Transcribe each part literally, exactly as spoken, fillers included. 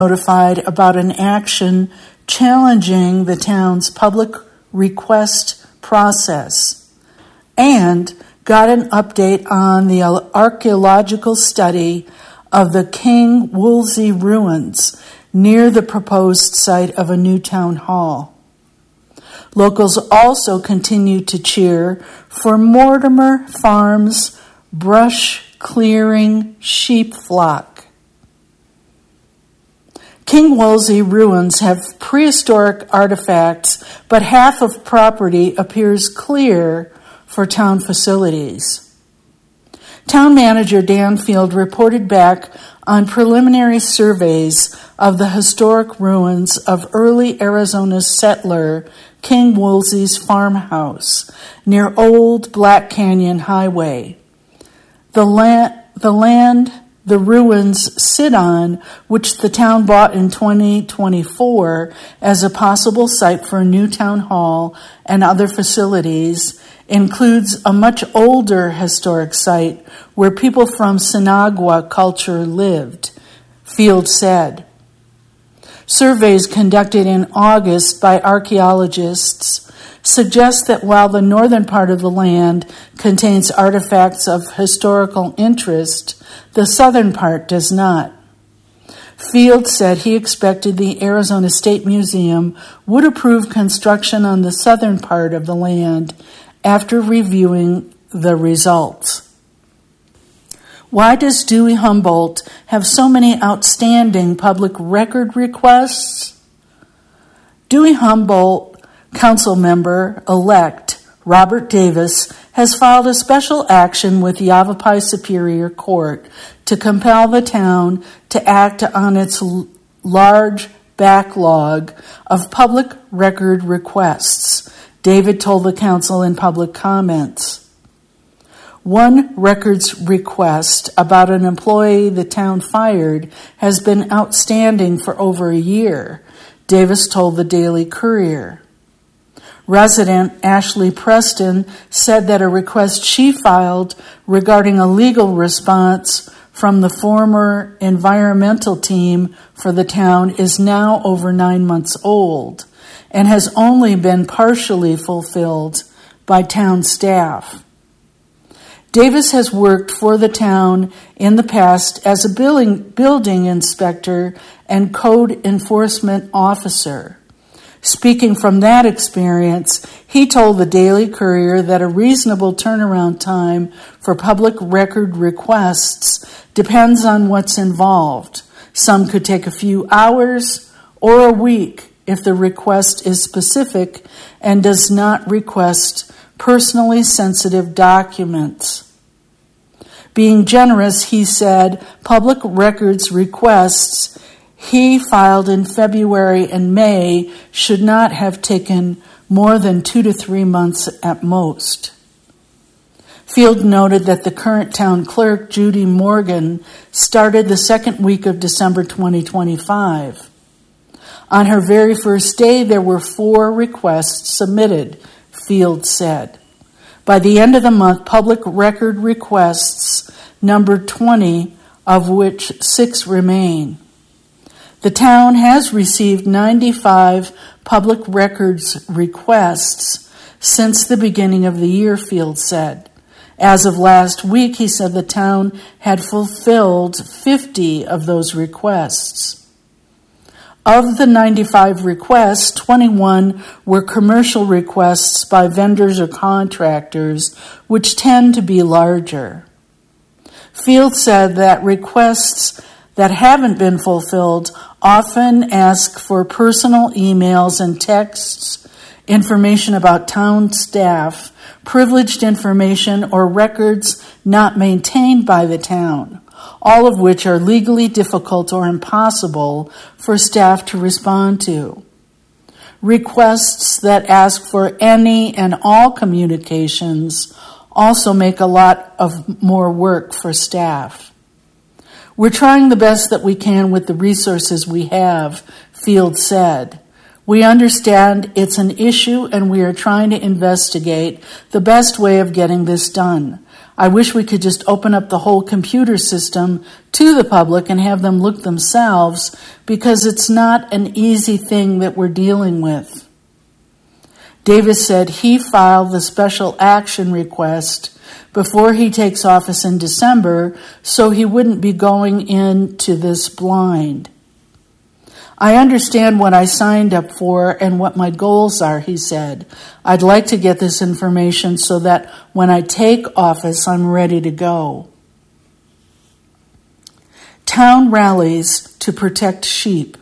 notified about an action challenging the town's public request process and got an update on the archaeological study of the King Wolsey ruins near the proposed site of a new town hall. Locals also continue to cheer for Mortimer Farms brush clearing sheep flock. King Wolsey ruins have prehistoric artifacts, but half of property appears clear for town facilities. Town manager Dan Field reported back on preliminary surveys of the historic ruins of early Arizona settler King Wolsey's farmhouse near Old Black Canyon Highway. The land, the land the ruins sit on, which the town bought in twenty twenty-four as a possible site for a new town hall and other facilities, includes a much older historic site where people from Sinagua culture lived, Field said. Surveys conducted in August by archaeologists suggest that while the northern part of the land contains artifacts of historical interest, the southern part does not. Field said he expected the Arizona State Museum would approve construction on the southern part of the land after reviewing the results. Why does Dewey Humboldt have so many outstanding public record requests? Dewey Humboldt council member-elect Robert Davis has filed a special action with Yavapai Superior Court to compel the town to act on its large backlog of public record requests, David told the council in public comments. One records request about an employee the town fired has been outstanding for over a year, Davis told the Daily Courier. Resident Ashley Preston said that a request she filed regarding a legal response from the former environmental team for the town is now over nine months old and has only been partially fulfilled by town staff. Davis has worked for the town in the past as a building, building inspector and code enforcement officer. Speaking from that experience, he told the Daily Courier that a reasonable turnaround time for public record requests depends on what's involved. Some could take a few hours or a week if the request is specific and does not request personally sensitive documents. Being generous, he said, public records requests he filed in February and May should not have taken more than two to three months at most. Field noted that the current town clerk, Judy Morgan, started the second week of December twenty twenty-five. On her very first day, there were four requests submitted, Field said. By the end of the month, public record requests numbered twenty, of which six remain. The town has received ninety-five public records requests since the beginning of the year, Field said. As of last week, he said the town had fulfilled fifty of those requests. Of the ninety-five requests, twenty-one were commercial requests by vendors or contractors, which tend to be larger. Field said that requests that haven't been fulfilled often ask for personal emails and texts, information about town staff, privileged information, or records not maintained by the town, all of which are legally difficult or impossible for staff to respond to. Requests that ask for any and all communications also make a lot of more work for staff. We're trying the best that we can with the resources we have, Field said. We understand it's an issue and we are trying to investigate the best way of getting this done. I wish we could just open up the whole computer system to the public and have them look themselves, because it's not an easy thing that we're dealing with. Davis said he filed the special action request before he takes office in December, so he wouldn't be going into this blind. I understand what I signed up for and what my goals are, he said. I'd like to get this information so that when I take office, I'm ready to go. Town rallies to protect sheep.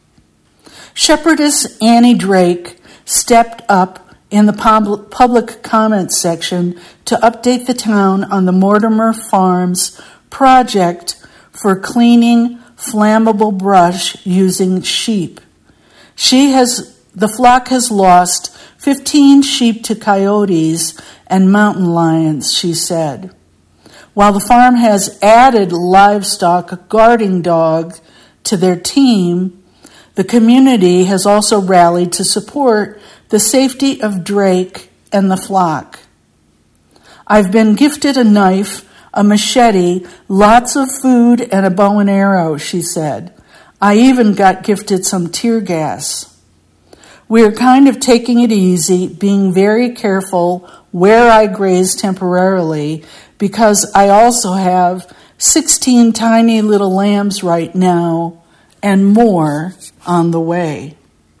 Shepherdess Annie Drake stepped up in the pub- public comment section to update the town on the Mortimer Farms project for cleaning flammable brush using sheep. She has, the flock has lost fifteen sheep to coyotes and mountain lions, she said. While the farm has added livestock guarding dog to their team, the community has also rallied to support the safety of Drake and the flock. I've been gifted a knife, a machete, lots of food, and a bow and arrow, she said. I even got gifted some tear gas. We're kind of taking it easy, being very careful where I graze temporarily, because I also have sixteen tiny little lambs right now and more on the way.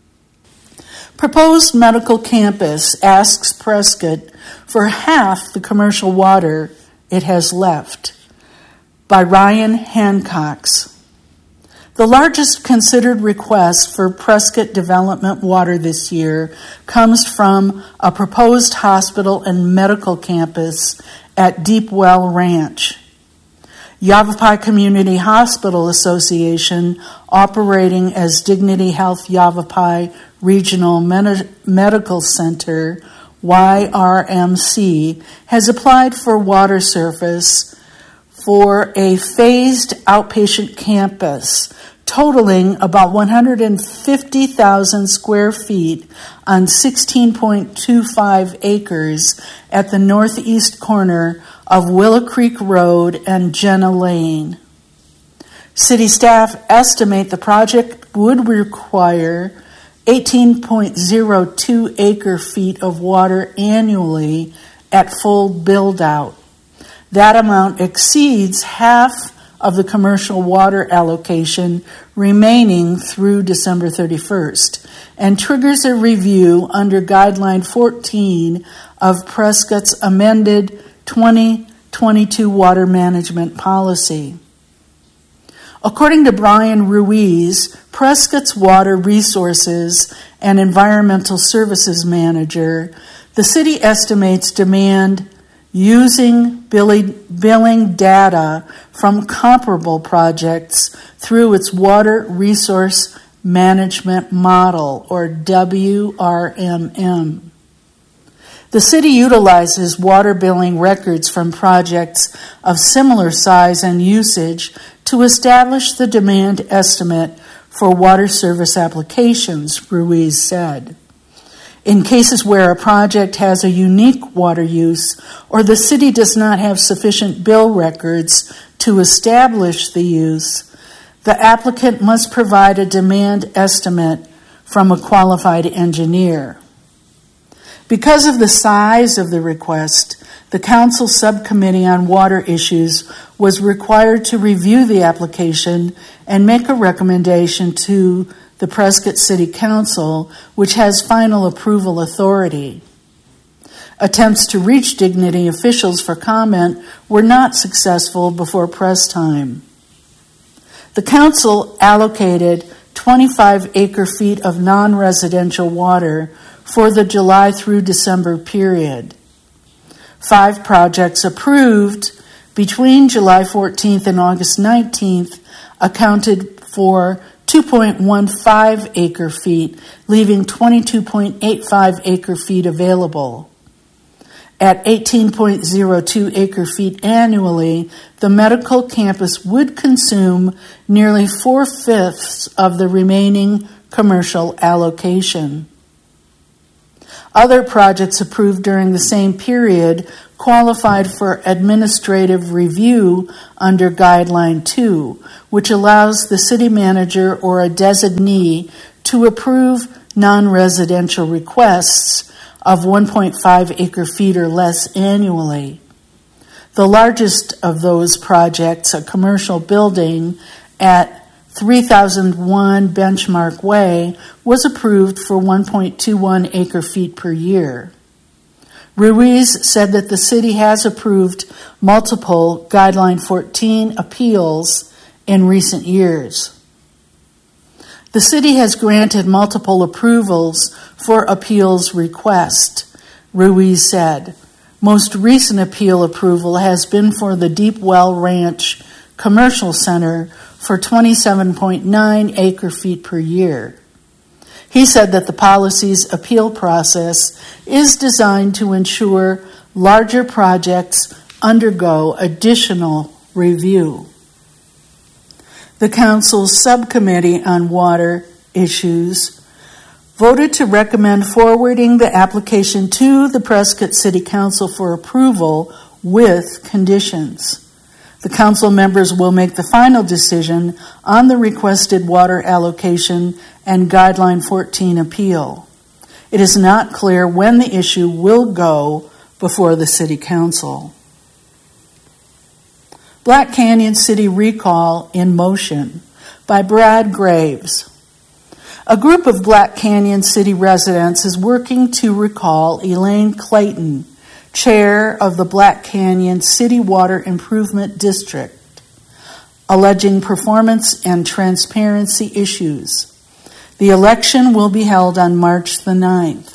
Proposed medical campus asks Prescott for half the commercial water it has left, by Ryan Hancox. The largest considered request for Prescott development water this year comes from a proposed hospital and medical campus at Deepwell Ranch. Yavapai Community Hospital Association, operating as Dignity Health Yavapai Regional Med- Medical Center, Y R M C, has applied for water service for a phased outpatient campus totaling about one hundred fifty thousand square feet on sixteen point two five acres at the northeast corner of Willow Creek Road and Jenna Lane. City staff estimate the project would require eighteen point zero two acre feet of water annually at full build-out. That amount exceeds half of the commercial water allocation remaining through December thirty-first and triggers a review under Guideline fourteen of Prescott's amended twenty twenty-two water management policy. According to Brian Ruiz, Prescott's Water Resources and Environmental Services Manager, the city estimates demand using billing data from comparable projects through its Water Resource Management Model, or W R M M. The city utilizes water billing records from projects of similar size and usage to establish the demand estimate for water service applications, Ruiz said. In cases where a project has a unique water use or the city does not have sufficient bill records to establish the use, the applicant must provide a demand estimate from a qualified engineer. Because of the size of the request, the Council Subcommittee on Water Issues was required to review the application and make a recommendation to the Prescott City Council, which has final approval authority. Attempts to reach Dignity officials for comment were not successful before press time. The Council allocated twenty-five acre feet of non-residential water for the July through December period. Five projects approved between July fourteenth and August nineteenth accounted for two point one five acre feet, leaving twenty-two point eight five acre feet available. At eighteen point zero two acre feet annually, the medical campus would consume nearly four-fifths of the remaining commercial allocation. Other projects approved during the same period qualified for administrative review under Guideline two, which allows the city manager or a designee to approve non-residential requests of one point five acre feet or less annually. The largest of those projects, a commercial building at three thousand one Benchmark Way, was approved for one point two one acre feet per year. Ruiz said that the city has approved multiple Guideline fourteen appeals in recent years. The city has granted multiple approvals for appeals request, Ruiz said. Most recent appeal approval has been for the Deep Well Ranch Commercial Center for twenty-seven point nine acre feet per year. He said that the policy's appeal process is designed to ensure larger projects undergo additional review. The Council's Subcommittee on Water Issues voted to recommend forwarding the application to the Prescott City Council for approval with conditions. The council members will make the final decision on the requested water allocation and Guideline fourteen appeal. It is not clear when the issue will go before the City Council. Black Canyon City Recall in Motion by Brad Graves. A group of Black Canyon City residents is working to recall Elaine Clayton, chair of the Black Canyon City Water Improvement District, alleging performance and transparency issues. The election will be held on March the ninth.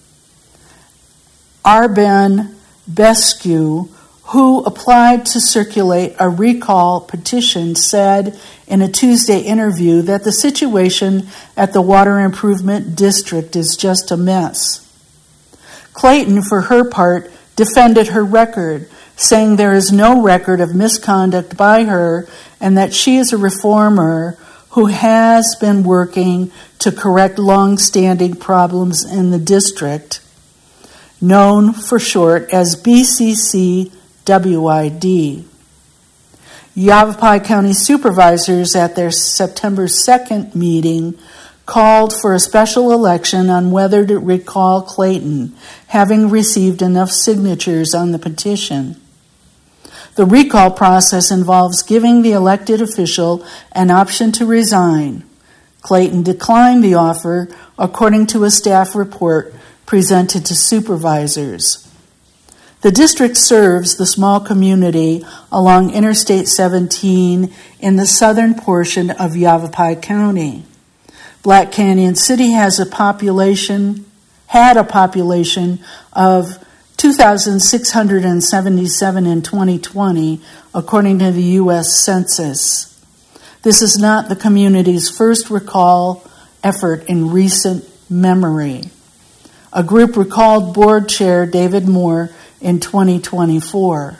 Arben Bescu, who applied to circulate a recall petition, said in a Tuesday interview that the situation at the Water Improvement District is just a mess. Clayton, for her part, defended her record, saying there is no record of misconduct by her and that she is a reformer who has been working to correct long-standing problems in the district, known for short as B C C W I D. Yavapai County supervisors at their September second meeting called for a special election on whether to recall Clayton, having received enough signatures on the petition. The recall process involves giving the elected official an option to resign. Clayton declined the offer, according to a staff report presented to supervisors. The district serves the small community along Interstate seventeen in the southern portion of Yavapai County. Black Canyon City has a population, had a population of two thousand six hundred seventy-seven in twenty twenty, according to the U S Census. This is not the community's first recall effort in recent memory. A group recalled board chair David Moore in twenty twenty-four.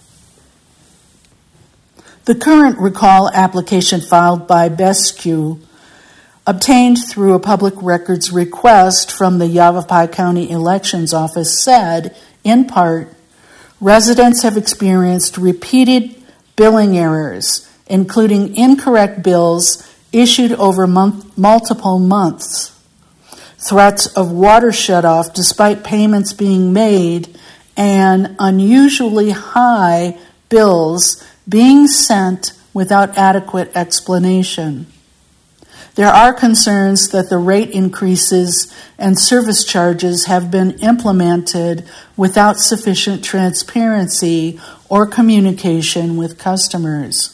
The current recall application filed by Bescu, obtained through a public records request from the Yavapai County Elections Office, said, in part, residents have experienced repeated billing errors, including incorrect bills issued over month, multiple months, threats of water shutoff despite payments being made, and unusually high bills being sent without adequate explanation. There are concerns that the rate increases and service charges have been implemented without sufficient transparency or communication with customers.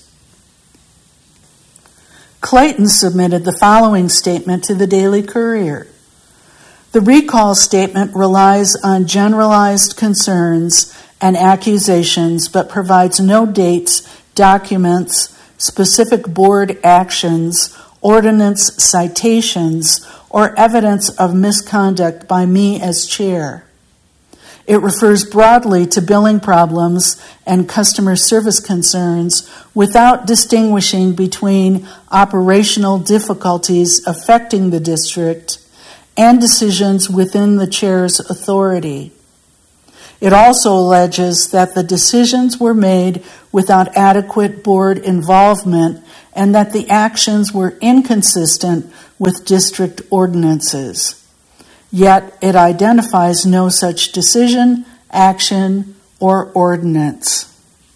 Clayton submitted the following statement to the Daily Courier. The recall statement relies on generalized concerns and accusations, but provides no dates, documents, specific board actions, ordinance citations, or evidence of misconduct by me as chair. It refers broadly to billing problems and customer service concerns without distinguishing between operational difficulties affecting the district and decisions within the chair's authority. It also alleges that the decisions were made without adequate board involvement and that the actions were inconsistent with district ordinances. Yet it identifies no such decision, action, or ordinance.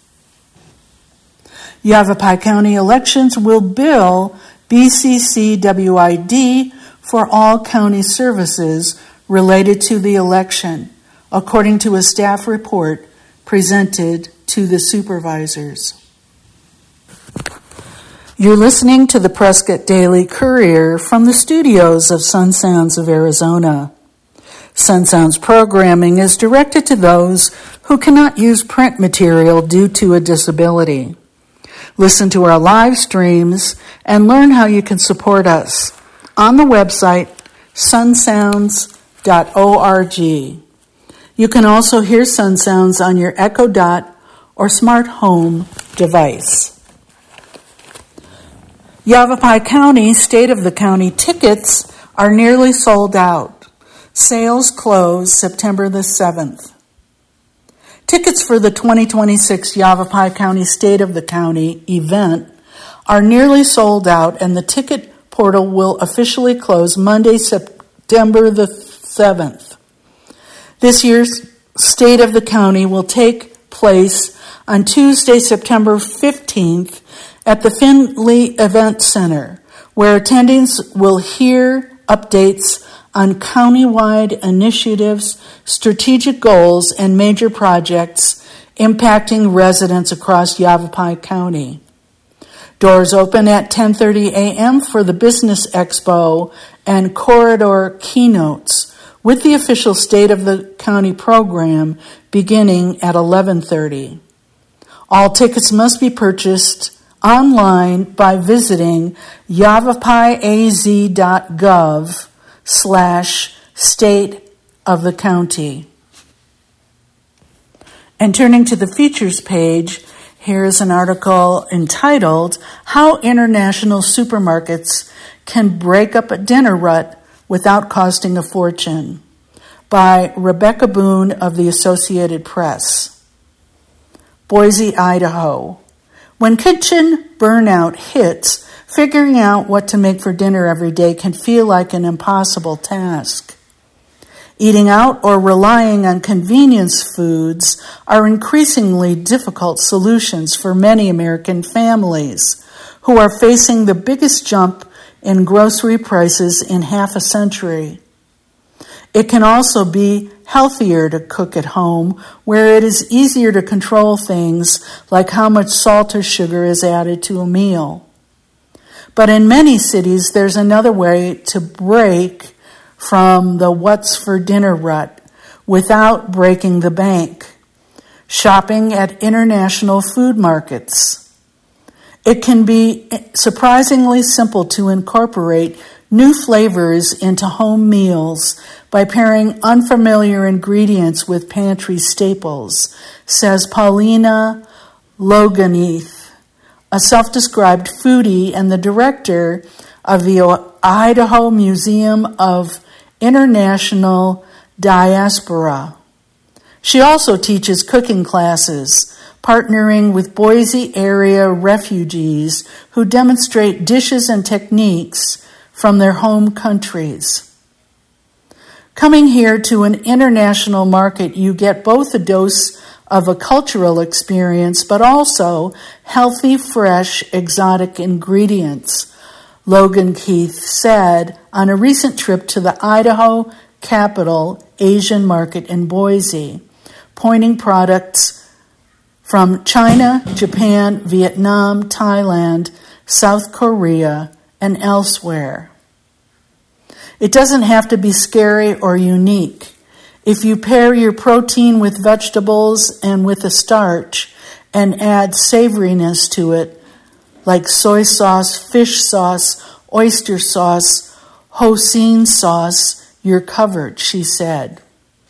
Yavapai County elections will bill B C C W I D for all county services related to the election, according to a staff report presented to the supervisors. You're listening to the Prescott Daily Courier from the studios of Sun Sounds of Arizona. Sun Sounds programming is directed to those who cannot use print material due to a disability. Listen to our live streams and learn how you can support us on the website sun sounds dot org. You can also hear Sun Sounds on your Echo Dot or smart home device. Yavapai County State of the County tickets are nearly sold out. Sales close September the seventh. Tickets for the twenty twenty-six Yavapai County State of the County event are nearly sold out, and the ticket portal will officially close Monday, September the seventh. This year's State of the County will take place on Tuesday, September fifteenth at the Finley Event Center, where attendings will hear updates on countywide initiatives, strategic goals, and major projects impacting residents across Yavapai County. Doors open at ten thirty a.m. for the Business Expo and Corridor keynotes, with the official State of the County program beginning at eleven thirty. All tickets must be purchased online by visiting yavapaiaz.gov slash state of the county. And turning to the features page, here's an article entitled, How International Supermarkets Can Break Up a Dinner Rut Without Costing a Fortune, by Rebecca Boone of the Associated Press. Boise, Idaho. When kitchen burnout hits, figuring out what to make for dinner every day can feel like an impossible task. Eating out or relying on convenience foods are increasingly difficult solutions for many American families who are facing the biggest jump in grocery prices in half a century. It can also be healthier to cook at home, where it is easier to control things like how much salt or sugar is added to a meal. But in many cities, there's another way to break from the what's for dinner rut without breaking the bank: shopping at international food markets. It can be surprisingly simple to incorporate new flavors into home meals by pairing unfamiliar ingredients with pantry staples, says Paulina Loganeath, a self-described foodie and the director of the Idaho Museum of International Diaspora. She also teaches cooking classes, partnering with Boise area refugees who demonstrate dishes and techniques from their home countries. Coming here to an international market, you get both a dose of a cultural experience, but also healthy, fresh, exotic ingredients, Loganeath said on a recent trip to the Idaho Capital Asian Market in Boise, pointing products from China, Japan, Vietnam, Thailand, South Korea, and elsewhere. It doesn't have to be scary or unique. If you pair your protein with vegetables and with a starch and add savoriness to it, like soy sauce, fish sauce, oyster sauce, hoisin sauce, you're covered, she said.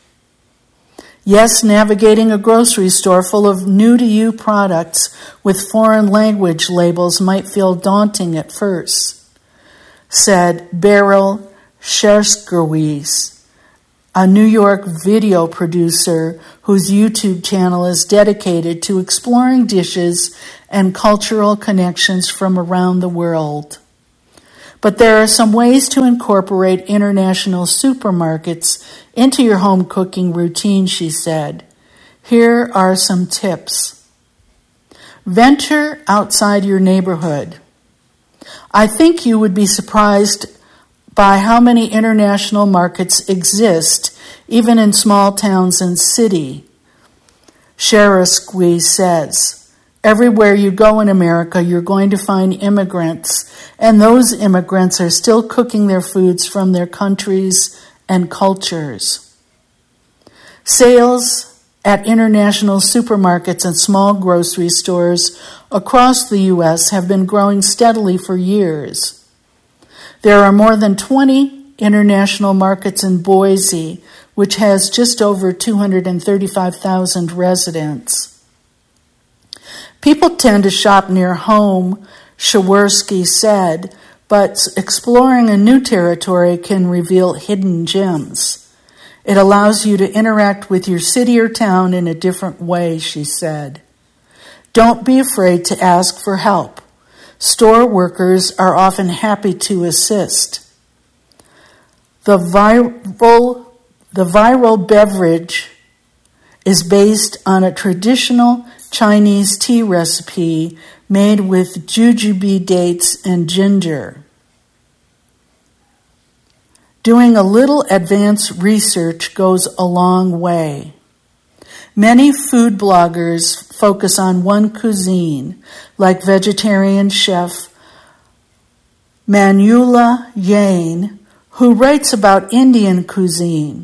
Yes, navigating a grocery store full of new-to-you products with foreign language labels might feel daunting at first, said Beryl Scherskowitz, a New York video producer whose YouTube channel is dedicated to exploring dishes and cultural connections from around the world. But there are some ways to incorporate international supermarkets into your home cooking routine, she said. Here are some tips. Venture outside your neighborhood. I think you would be surprised by how many international markets exist, even in small towns and cities. Scherskowitz says, everywhere you go in America, you're going to find immigrants, and those immigrants are still cooking their foods from their countries and cultures. Sales at international supermarkets and small grocery stores across the U S have been growing steadily for years. There are more than twenty international markets in Boise, which has just over two hundred thirty-five thousand residents. People tend to shop near home, Shawersky said, but exploring a new territory can reveal hidden gems. It allows you to interact with your city or town in a different way, she said. Don't be afraid to ask for help. Store workers are often happy to assist. The viral, the viral beverage is based on a traditional Chinese tea recipe made with jujube dates and ginger. Doing a little advanced research goes a long way. Many food bloggers focus on one cuisine, like vegetarian chef Manula Yain, who writes about Indian cuisine,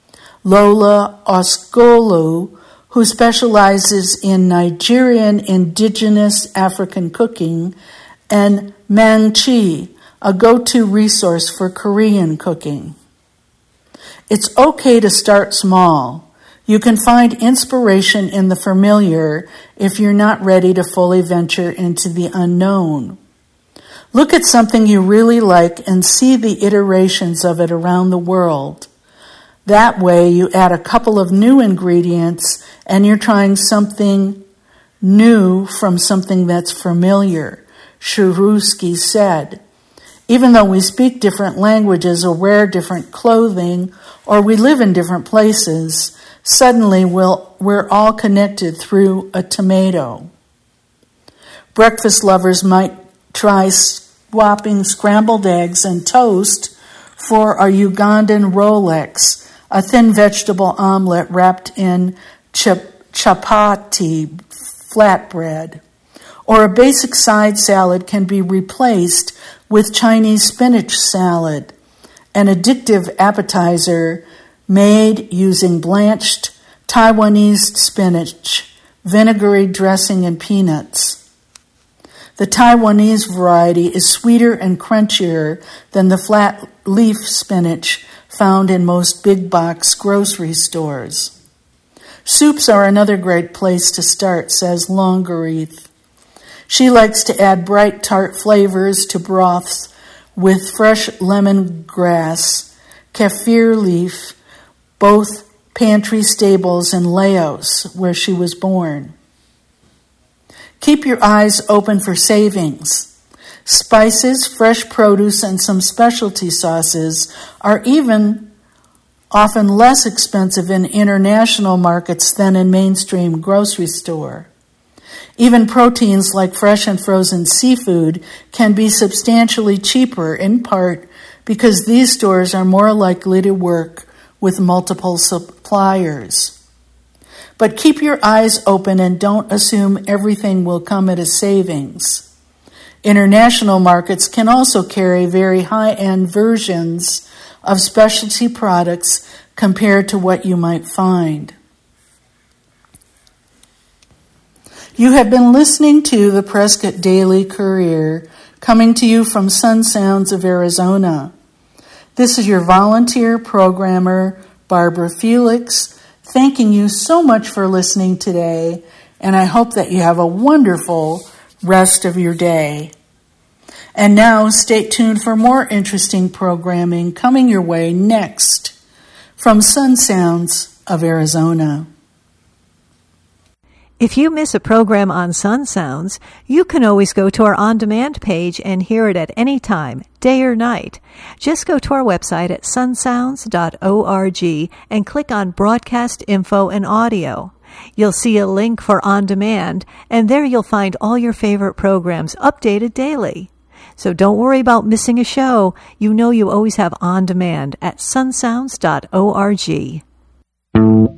Lola Oskolu, who specializes in Nigerian indigenous African cooking, and Mang Chi, a go-to resource for Korean cooking. It's okay to start small. You can find inspiration in the familiar if you're not ready to fully venture into the unknown. Look at something you really like and see the iterations of it around the world. That way you add a couple of new ingredients and you're trying something new from something that's familiar, Scherskowitz said. Even though we speak different languages or wear different clothing or we live in different places, suddenly we'll, we're all connected through a tomato. Breakfast lovers might try swapping scrambled eggs and toast for a Ugandan Rolex, a thin vegetable omelet wrapped in chap- chapati flatbread. Or a basic side salad can be replaced with Chinese spinach salad, an addictive appetizer made using blanched Taiwanese spinach, vinegary dressing, and peanuts. The Taiwanese variety is sweeter and crunchier than the flat leaf spinach found in most big box grocery stores. Soups are another great place to start, says Longerith. She likes to add bright tart flavors to broths with fresh lemongrass, kaffir leaf, both pantry staples in Laos, where she was born. Keep your eyes open for savings. Spices, fresh produce, and some specialty sauces are even often less expensive in international markets than in mainstream grocery store. Even proteins like fresh and frozen seafood can be substantially cheaper, in part because these stores are more likely to work with multiple suppliers. But keep your eyes open and don't assume everything will come at a savings. International markets can also carry very high-end versions of specialty products compared to what you might find. You have been listening to the Prescott Daily Courier, coming to you from Sun Sounds of Arizona. This is your volunteer programmer, Barbara Felix, thanking you so much for listening today, and I hope that you have a wonderful rest of your day. And now stay tuned for more interesting programming coming your way next from Sun Sounds of Arizona. If you miss a program on Sun Sounds, you can always go to our on-demand page and hear it at any time, day or night. Just go to our website at sun sounds dot org and click on Broadcast Info and Audio. You'll see a link for On Demand, and there you'll find all your favorite programs updated daily. So don't worry about missing a show. You know you always have On Demand at sun sounds dot org.